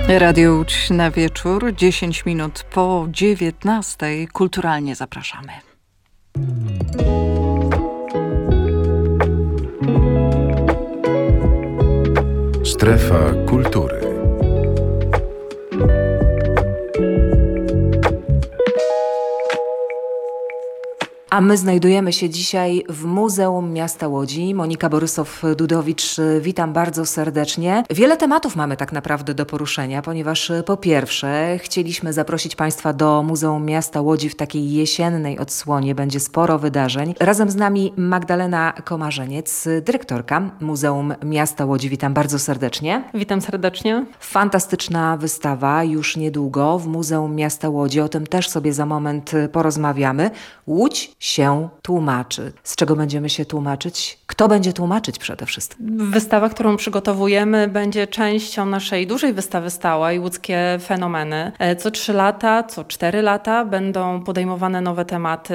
Radio Łódź na wieczór, 10 minut po 19:00. Kulturalnie zapraszamy. Strefa kultury. A my znajdujemy się dzisiaj w Muzeum Miasta Łodzi. Monika Borysow-Dudowicz, witam bardzo serdecznie. Wiele tematów mamy tak naprawdę do poruszenia, ponieważ po pierwsze chcieliśmy zaprosić Państwa do Muzeum Miasta Łodzi w takiej jesiennej odsłonie. Będzie sporo wydarzeń. Razem z nami Magdalena Komarzeniec, dyrektorka Muzeum Miasta Łodzi. Witam bardzo serdecznie. Witam serdecznie. Fantastyczna wystawa już niedługo w Muzeum Miasta Łodzi. O tym też sobie za moment porozmawiamy. Łódź się tłumaczy. Z czego będziemy się tłumaczyć? Kto będzie tłumaczyć przede wszystkim? Wystawa, którą przygotowujemy, będzie częścią naszej dużej wystawy stałej Łódzkie fenomeny. Co 3 lata, co 4 lata będą podejmowane nowe tematy,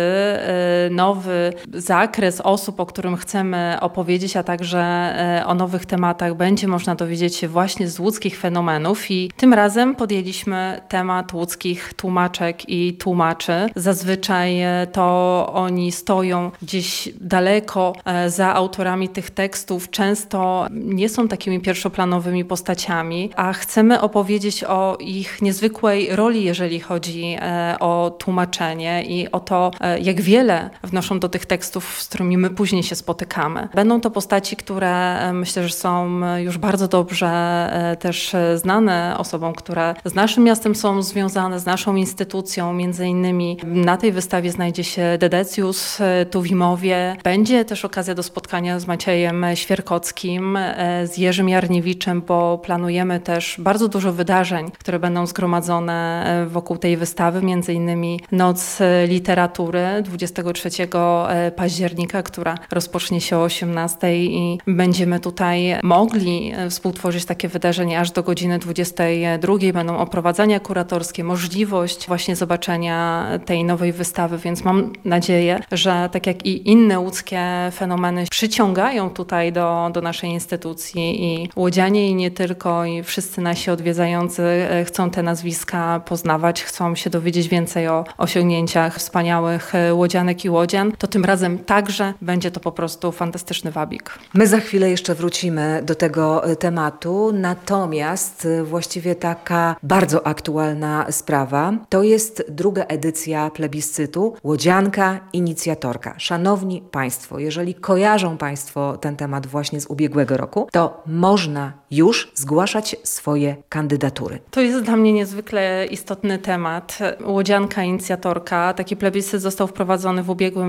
nowy zakres osób, o którym chcemy opowiedzieć, a także o nowych tematach będzie można dowiedzieć się właśnie z łódzkich fenomenów i tym razem podjęliśmy temat łódzkich tłumaczek i tłumaczy. Zazwyczaj to oni stoją gdzieś daleko za autorami tych tekstów, często nie są takimi pierwszoplanowymi postaciami, a chcemy opowiedzieć o ich niezwykłej roli, jeżeli chodzi o tłumaczenie i o to, jak wiele wnoszą do tych tekstów, z którymi my później się spotykamy. Będą to postaci, które myślę, że są już bardzo dobrze też znane osobom, które z naszym miastem są związane, z naszą instytucją. Między innymi na tej wystawie znajdzie się Dedecjus Tuwimowie. Będzie też okazja do spotkania z Maciejem Świerkockim, z Jerzym Jarniewiczem, bo planujemy też bardzo dużo wydarzeń, które będą zgromadzone wokół tej wystawy, między innymi Noc Literatury 23 października, która rozpocznie się o 18:00 i będziemy tutaj mogli współtworzyć takie wydarzenie aż do godziny 22:00. Będą oprowadzania kuratorskie, możliwość właśnie zobaczenia tej nowej wystawy, więc mam nadzieję, że tak jak i inne łódzkie fenomeny przyciągają tutaj do naszej instytucji i łodzianie i nie tylko, i wszyscy nasi odwiedzający chcą te nazwiska poznawać, chcą się dowiedzieć więcej o osiągnięciach wspaniałych łodzianek i łodzian, to tym razem także będzie to po prostu fantastyczny wabik. My za chwilę jeszcze wrócimy do tego tematu, natomiast właściwie taka bardzo aktualna sprawa to jest druga edycja plebiscytu Łodzianka Inicjatorka. Szanowni Państwo, jeżeli kojarzą Państwo ten temat właśnie z ubiegłego roku, to można już zgłaszać swoje kandydatury. To jest dla mnie niezwykle istotny temat. Łodzianka Inicjatorka. Taki plebiscyt został wprowadzony w ubiegłym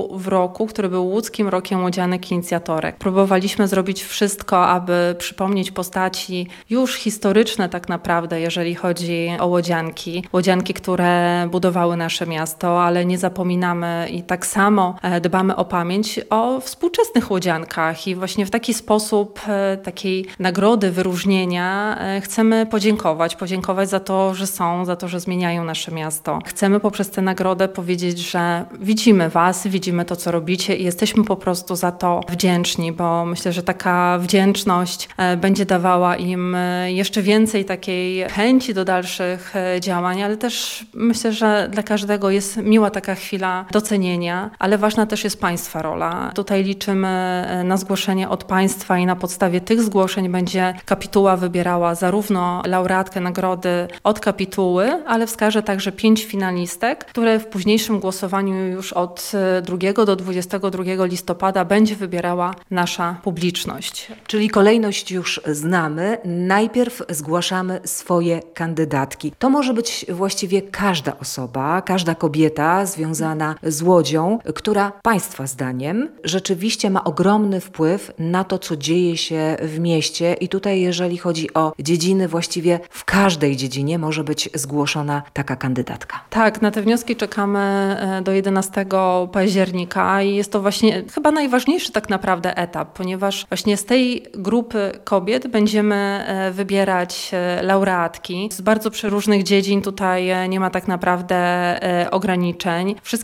roku, który był łódzkim rokiem łodzianek inicjatorek. Próbowaliśmy zrobić wszystko, aby przypomnieć postaci już historyczne tak naprawdę, jeżeli chodzi o łodzianki. Łodzianki, które budowały nasze miasto, ale nie zapominamy i tak samo dbamy o pamięć o współczesnych łodziankach i właśnie w taki sposób takiej nagrody, wyróżnienia chcemy podziękować za to, że są, za to, że zmieniają nasze miasto. Chcemy poprzez tę nagrodę powiedzieć, że widzimy Was, widzimy to, co robicie i jesteśmy po prostu za to wdzięczni, bo myślę, że taka wdzięczność będzie dawała im jeszcze więcej takiej chęci do dalszych działań, ale też myślę, że dla każdego jest miła taka chwila docenienia, ale ważna też jest Państwa rola. Tutaj liczymy na zgłoszenie od Państwa i na podstawie tych zgłoszeń będzie kapituła wybierała zarówno laureatkę nagrody od kapituły, ale wskaże także 5 finalistek, które w późniejszym głosowaniu już od 2 do 22 listopada będzie wybierała nasza publiczność. Czyli kolejność już znamy. Najpierw zgłaszamy swoje kandydatki. To może być właściwie każda osoba, każda kobieta związana z Łodzią, która Państwa zdaniem rzeczywiście ma ogromny wpływ na to, co dzieje się w mieście i tutaj jeżeli chodzi o dziedziny, właściwie w każdej dziedzinie może być zgłoszona taka kandydatka. Tak, na te wnioski czekamy do 11 października i jest to właśnie chyba najważniejszy tak naprawdę etap, ponieważ właśnie z tej grupy kobiet będziemy wybierać laureatki z bardzo przeróżnych dziedzin. Tutaj nie ma tak naprawdę ograniczeń. Wszystkie te kobiety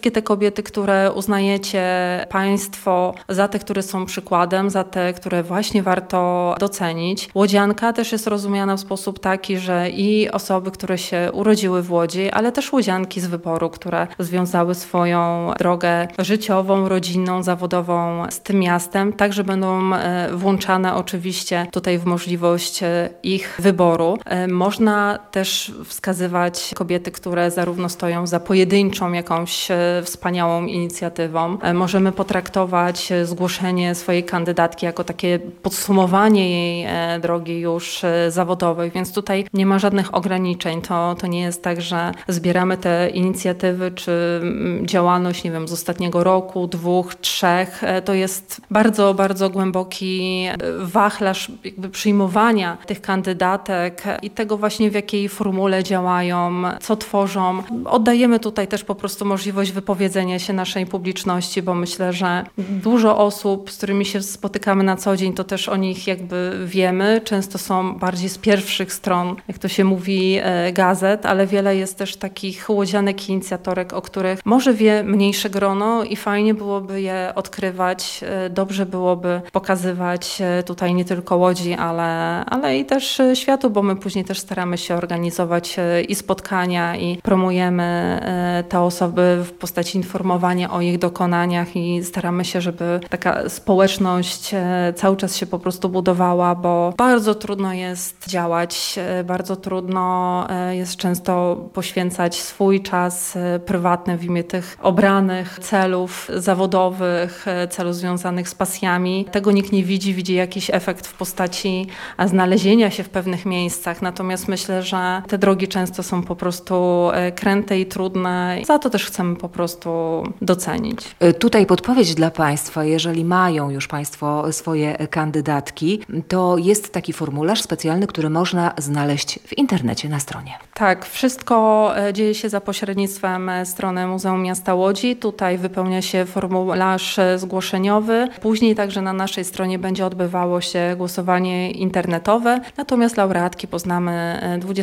kobiety, które uznajecie Państwo za te, które są przykładem, za te, które właśnie warto docenić. Łodzianka też jest rozumiana w sposób taki, że i osoby, które się urodziły w Łodzi, ale też łodzianki z wyboru, które związały swoją drogę życiową, rodzinną, zawodową z tym miastem, także będą włączane oczywiście tutaj w możliwość ich wyboru. Można też wskazywać kobiety, które zarówno stoją za pojedynczą jakąś wspaniałą inicjatywą. Możemy potraktować zgłoszenie swojej kandydatki jako takie podsumowanie jej drogi już zawodowej, więc tutaj nie ma żadnych ograniczeń. To nie jest tak, że zbieramy te inicjatywy czy działalność, nie wiem, z ostatniego roku, 2, 3. To jest bardzo, bardzo głęboki wachlarz jakby przyjmowania tych kandydatek i tego właśnie, w jakiej formule działają, co tworzą. Oddajemy tutaj też po prostu możliwość wypowiedzenia się naszej publiczności, bo myślę, że dużo osób, z którymi się spotykamy na co dzień, to też o nich jakby wiemy. Często są bardziej z pierwszych stron, jak to się mówi, gazet, ale wiele jest też takich łodzianek i inicjatorek, o których może wie mniejsze grono i fajnie byłoby je odkrywać. Dobrze byłoby pokazywać tutaj nie tylko Łodzi, ale i też światu, bo my później też staramy się organizować i spotkania i promujemy te osoby w postaci informowania o ich dokonaniach i staramy się, żeby taka społeczność cały czas się po prostu budowała, bo bardzo trudno jest działać, bardzo trudno jest często poświęcać swój czas prywatny w imię tych obranych celów zawodowych, celów związanych z pasjami. Tego nikt nie widzi, widzi jakiś efekt w postaci znalezienia się w pewnych miejscach, natomiast myślę, że te drogi często są po prostu kręte i trudne. Za to też chcemy po prostu docenić. Tutaj podpowiedź dla Państwa, jeżeli mają już Państwo swoje kandydatki, to jest taki formularz specjalny, który można znaleźć w internecie na stronie. Tak, wszystko dzieje się za pośrednictwem strony Muzeum Miasta Łodzi. Tutaj wypełnia się formularz zgłoszeniowy. Później także na naszej stronie będzie odbywało się głosowanie internetowe. Natomiast laureatki poznamy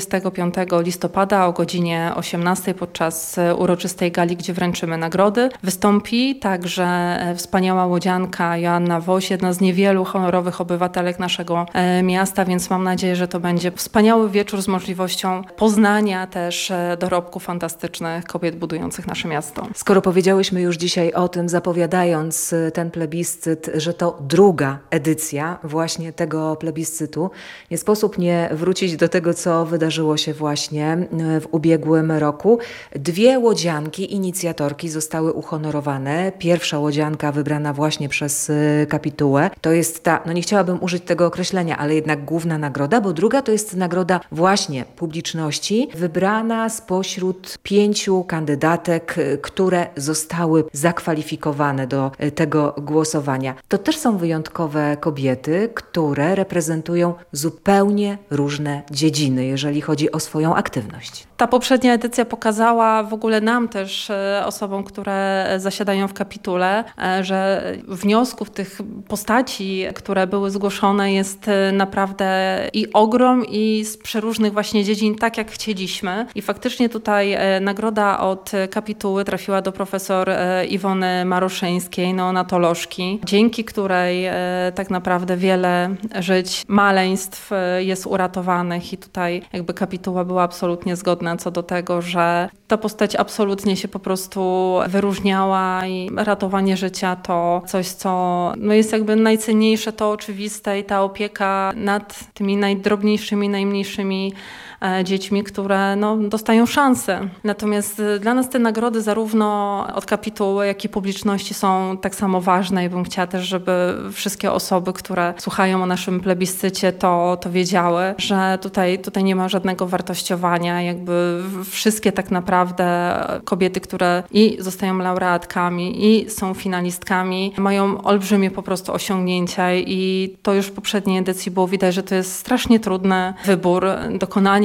25 listopada o godzinie 18 podczas uroczystej gali, gdzie wręczymy nagrody. Wystąpi także wspaniała łodzianka Joanna Woś, jedna z niewielu honorowych obywatelek naszego miasta, więc mam nadzieję, że to będzie wspaniały wieczór z możliwością poznania też dorobków fantastycznych kobiet budujących nasze miasto. Skoro powiedziałyśmy już dzisiaj o tym, zapowiadając ten plebiscyt, że to druga edycja właśnie tego plebiscytu, nie sposób nie wrócić do tego, co wydarzyło się właśnie w ubiegłym roku. 2 łodzianki, inicjatorki zostały uhonorowane. Pierwsza łodzianka wybrana właśnie przez kapitułę. To jest ta, no nie chciałabym użyć tego określenia, ale jednak główna nagroda, bo druga to jest nagroda właśnie publiczności, wybrana spośród 5 kandydatek, które zostały zakwalifikowane do tego głosowania. To też są wyjątkowe kobiety, które reprezentują zupełnie różne dziedziny, jeżeli chodzi o swoją aktywność. Ta poprzednia edycja pokazała w ogóle nam też, osobom, które zasiadają w kapitule, że wniosków tych postaci, które były zgłoszone, jest naprawdę i ogrom i z przeróżnych właśnie dziedzin, tak jak chcieliśmy. I faktycznie tutaj nagroda od kapituły trafiła do profesor Iwony Maroszyńskiej, neonatolożki, dzięki której tak naprawdę wiele żyć, maleństw jest uratowanych i tutaj jakby kapituła była absolutnie zgodna co do tego, że ta postać absolutnie się po prostu wyróżniała i ratowanie życia to coś, co no jest jakby najcenniejsze, to oczywiste i ta opieka nad tymi najdrobniejszymi, najmniejszymi dziećmi, które no, dostają szansę. Natomiast dla nas te nagrody zarówno od kapituły, jak i publiczności są tak samo ważne i bym chciała też, żeby wszystkie osoby, które słuchają o naszym plebiscycie, to wiedziały, że tutaj nie ma żadnego wartościowania. Jakby wszystkie tak naprawdę kobiety, które i zostają laureatkami, i są finalistkami, mają olbrzymie po prostu osiągnięcia i to już w poprzedniej edycji było widać, że to jest strasznie trudny wybór, dokonanie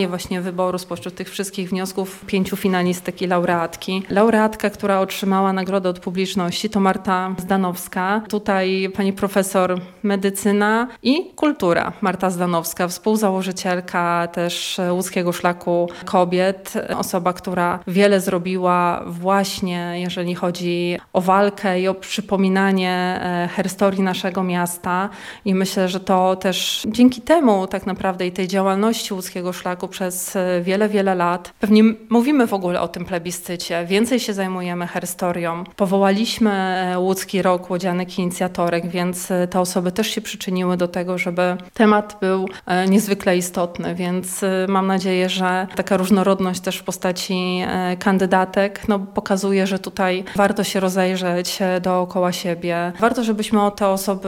dokonanie właśnie wyboru spośród tych wszystkich wniosków 5 finalistek i laureatki. Laureatka, która otrzymała nagrodę od publiczności, to Marta Zdanowska. Tutaj pani profesor medycyna i kultura Marta Zdanowska, współzałożycielka też Łódzkiego Szlaku Kobiet. Osoba, która wiele zrobiła właśnie, jeżeli chodzi o walkę i o przypominanie herstorii naszego miasta. I myślę, że to też dzięki temu tak naprawdę i tej działalności Łódzkiego Szlaku przez wiele, wiele lat. Pewnie mówimy w ogóle o tym plebiscycie, więcej się zajmujemy herstorią. Powołaliśmy Łódzki Rok Łodzianek Inicjatorek, więc te osoby też się przyczyniły do tego, żeby temat był niezwykle istotny, więc mam nadzieję, że taka różnorodność też w postaci kandydatek pokazuje, że tutaj warto się rozejrzeć dookoła siebie. Warto, żebyśmy o te osoby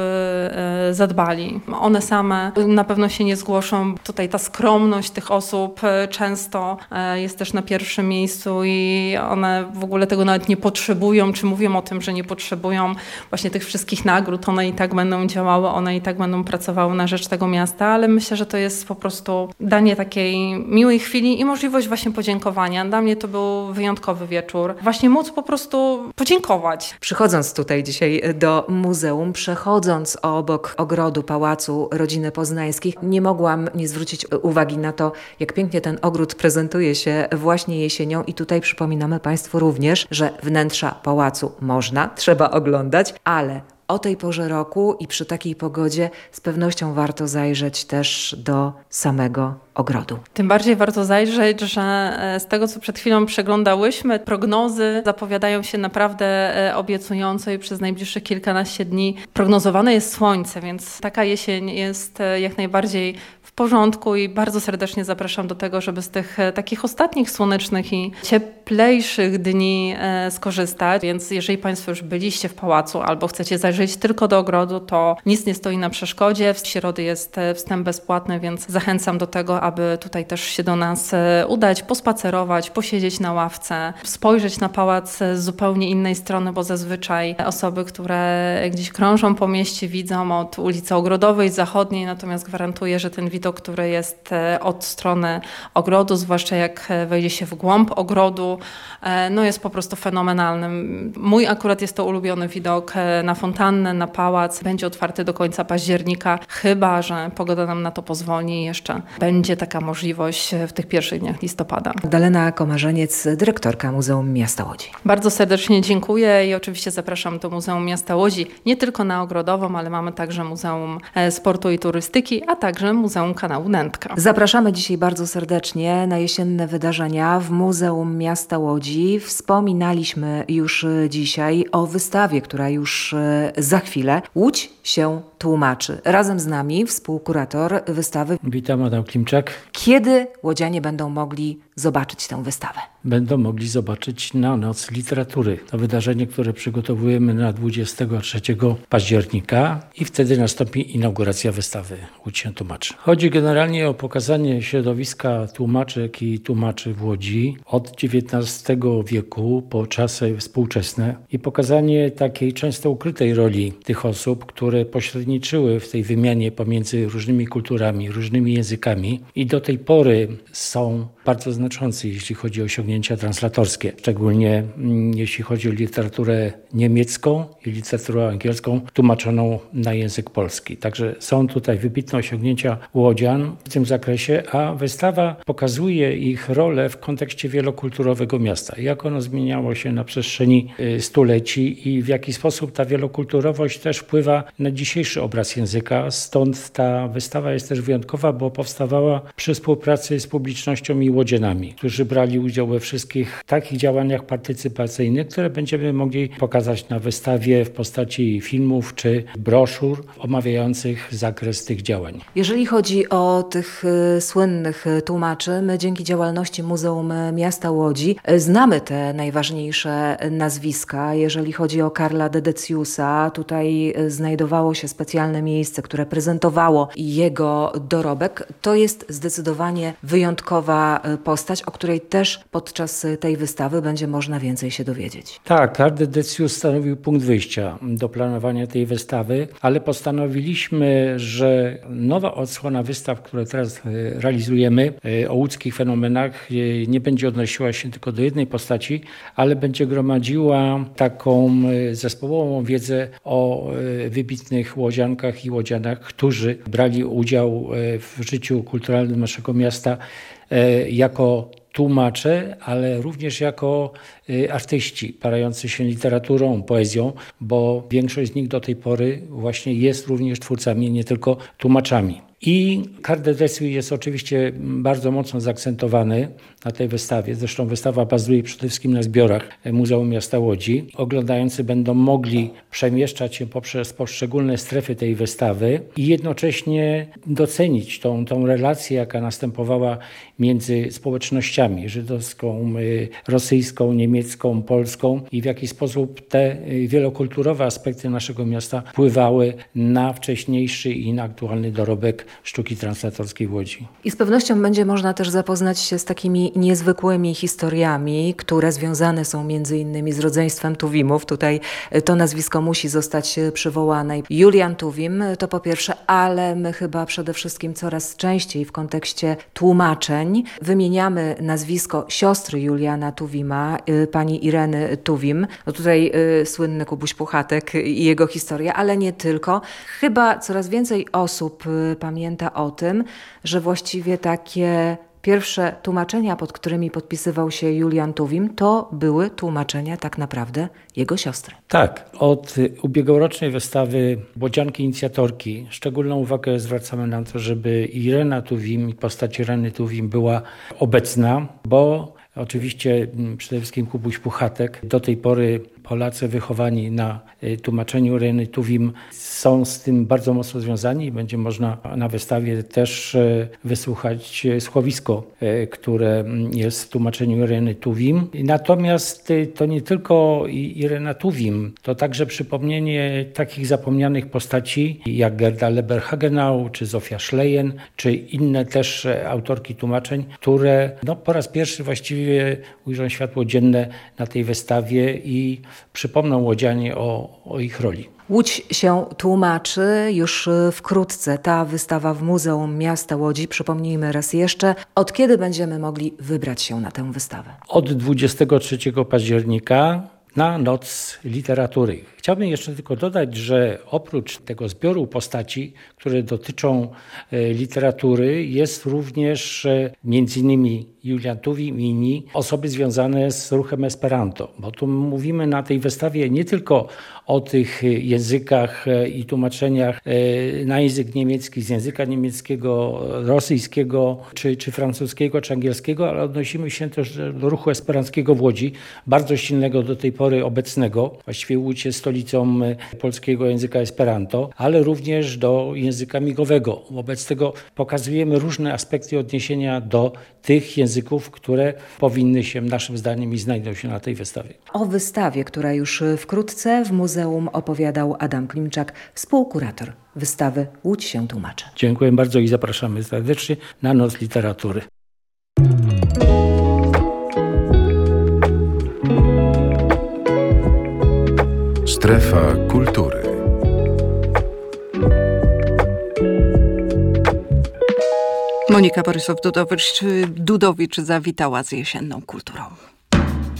zadbali. One same na pewno się nie zgłoszą. Tutaj ta skromność tych osób często jest też na pierwszym miejscu i one w ogóle tego nawet nie potrzebują, czy mówią o tym, że nie potrzebują właśnie tych wszystkich nagród. One i tak będą działały, one i tak będą pracowały na rzecz tego miasta, ale myślę, że to jest po prostu danie takiej miłej chwili i możliwość właśnie podziękowania. Dla mnie to był wyjątkowy wieczór. Właśnie móc po prostu podziękować. Przychodząc tutaj dzisiaj do muzeum, przechodząc obok ogrodu Pałacu Rodziny Poznańskich, nie mogłam nie zwrócić uwagi na to, jak pięknie ten ogród prezentuje się właśnie jesienią i tutaj przypominamy Państwu również, że wnętrza pałacu trzeba oglądać, ale o tej porze roku i przy takiej pogodzie z pewnością warto zajrzeć też do samego ogrodu. Tym bardziej warto zajrzeć, że z tego, co przed chwilą przeglądałyśmy, prognozy zapowiadają się naprawdę obiecująco i przez najbliższych kilkanaście dni prognozowane jest słońce, więc taka jesień jest jak najbardziej w porządku i bardzo serdecznie zapraszam do tego, żeby z tych takich ostatnich słonecznych i cieplejszych dni skorzystać. Więc jeżeli Państwo już byliście w pałacu albo chcecie zajrzeć tylko do ogrodu, to nic nie stoi na przeszkodzie. W środę jest wstęp bezpłatny, więc zachęcam do tego, aby tutaj też się do nas udać, pospacerować, posiedzieć na ławce, spojrzeć na pałac z zupełnie innej strony, bo zazwyczaj osoby, które gdzieś krążą po mieście, widzą od ulicy Ogrodowej, Zachodniej, natomiast gwarantuję, że ten widok, który jest od strony ogrodu, zwłaszcza jak wejdzie się w głąb ogrodu, jest po prostu fenomenalny. Mój akurat jest to ulubiony widok na fontannę, na pałac. Będzie otwarty do końca października, chyba że pogoda nam na to pozwoli i jeszcze będzie taka możliwość w tych pierwszych dniach listopada. Magdalena Komarzeniec, dyrektorka Muzeum Miasta Łodzi. Bardzo serdecznie dziękuję i oczywiście zapraszam do Muzeum Miasta Łodzi nie tylko na Ogrodową, ale mamy także Muzeum Sportu i Turystyki, a także Muzeum Kanału Nętka. Zapraszamy dzisiaj bardzo serdecznie na jesienne wydarzenia w Muzeum Miasta Łodzi. Wspominaliśmy już dzisiaj o wystawie, która już za chwilę. Łódź się tłumaczy. Razem z nami współkurator wystawy. Witam, Adam Klimczak. Kiedy łodzianie będą mogli zobaczyć tę wystawę? Będą mogli zobaczyć na Noc Literatury. To wydarzenie, które przygotowujemy na 23 października i wtedy nastąpi inauguracja wystawy Łódź się tłumaczy. Chodzi generalnie o pokazanie środowiska tłumaczek i tłumaczy w Łodzi od XIX wieku po czasy współczesne i pokazanie takiej często ukrytej roli tych osób, które pośredniczyły w tej wymianie pomiędzy różnymi kulturami, różnymi językami i do tej pory są bardzo znaczące, jeśli chodzi o osiągnięcia translatorskie. Szczególnie jeśli chodzi o literaturę niemiecką i literaturę angielską tłumaczoną na język polski. Także są tutaj wybitne osiągnięcia łodzian w tym zakresie, a wystawa pokazuje ich rolę w kontekście wielokulturowego miasta. Jak ono zmieniało się na przestrzeni stuleci i w jaki sposób ta wielokulturowość też wpływa na dzisiejszy obraz języka. Stąd ta wystawa jest też wyjątkowa, bo powstawała przy współpracy z publicznością i łodzianami, którzy brali udział we wszystkich takich działaniach partycypacyjnych, które będziemy mogli pokazać na wystawie w postaci filmów czy broszur omawiających zakres tych działań. Jeżeli chodzi o tych słynnych tłumaczy, my dzięki działalności Muzeum Miasta Łodzi znamy te najważniejsze nazwiska. Jeżeli chodzi o Karla Dedeciusa, a tutaj znajdowało się specjalne miejsce, które prezentowało jego dorobek, to jest zdecydowanie wyjątkowa postać, o której też podczas tej wystawy będzie można więcej się dowiedzieć. Tak, Carde Decius stanowił punkt wyjścia do planowania tej wystawy, ale postanowiliśmy, że nowa odsłona wystaw, które teraz realizujemy o łódzkich fenomenach, nie będzie odnosiła się tylko do jednej postaci, ale będzie gromadziła taką zespołową wiedzę o wybitnych łodziankach i łodzianach, którzy brali udział w życiu kulturalnym naszego miasta jako tłumacze, ale również jako artyści parający się literaturą, poezją, bo większość z nich do tej pory właśnie jest również twórcami, nie tylko tłumaczami. I Carde Decius jest oczywiście bardzo mocno zaakcentowany na tej wystawie. Zresztą wystawa bazuje przede wszystkim na zbiorach Muzeum Miasta Łodzi. Oglądający będą mogli przemieszczać się poprzez poszczególne strefy tej wystawy i jednocześnie docenić tą relację, jaka następowała między społecznościami żydowską, rosyjską, niemiecką, polską i w jaki sposób te wielokulturowe aspekty naszego miasta wpływały na wcześniejszy i na aktualny dorobek sztuki translatorskiej w Łodzi. I z pewnością będzie można też zapoznać się z takimi niezwykłymi historiami, które związane są między innymi z rodzeństwem Tuwimów. Tutaj to nazwisko musi zostać przywołane. Julian Tuwim to po pierwsze, ale my chyba przede wszystkim coraz częściej w kontekście tłumaczeń wymieniamy nazwisko siostry Juliana Tuwima, pani Ireny Tuwim. No tutaj słynny Kubuś Puchatek i jego historia, ale nie tylko. Chyba coraz więcej osób pamięta o tym, że właściwie takie pierwsze tłumaczenia, pod którymi podpisywał się Julian Tuwim, to były tłumaczenia tak naprawdę jego siostry. Tak, od ubiegłorocznej wystawy Łodzianki Inicjatorki szczególną uwagę zwracamy na to, żeby Irena Tuwim i postać Ireny Tuwim była obecna, bo oczywiście przede wszystkim Kubuś Puchatek. Do tej pory Polacy wychowani na tłumaczeniu Ireny Tuwim są z tym bardzo mocno związani i będzie można na wystawie też wysłuchać słuchowisko, które jest w tłumaczeniu Ireny Tuwim. Natomiast to nie tylko Irena Tuwim, to także przypomnienie takich zapomnianych postaci jak Gerda Leber-Hagenau, czy Zofia Schleyen, czy inne też autorki tłumaczeń, które po raz pierwszy właściwie ujrzą światło dzienne na tej wystawie i przypomną łodzianie o ich roli. Łódź się tłumaczy już wkrótce. Ta wystawa w Muzeum Miasta Łodzi. Przypomnijmy raz jeszcze, od kiedy będziemy mogli wybrać się na tę wystawę? Od 23 października na Noc Literatury. Chciałbym jeszcze tylko dodać, że oprócz tego zbioru postaci, które dotyczą literatury, jest również między innymi Julian Tuwim i inni osoby związane z ruchem Esperanto, bo tu mówimy na tej wystawie nie tylko o tych językach i tłumaczeniach na język niemiecki, z języka niemieckiego, rosyjskiego, czy francuskiego, czy angielskiego, ale odnosimy się też do ruchu esperanckiego w Łodzi, bardzo silnego do tej pory obecnego. Właściwie Łódź jest stolicą polskiego języka Esperanto, ale również do języka migowego. Wobec tego pokazujemy różne aspekty odniesienia do tych języków, które powinny się naszym zdaniem i znajdą się na tej wystawie. O wystawie, która już wkrótce w muzeum opowiadał Adam Klimczak, współkurator wystawy Łódź się tłumaczy. Dziękuję bardzo i zapraszamy serdecznie na Noc Literatury. Strefa kultury. Monika Borysow-Dudowicz zawitała z jesienną kulturą.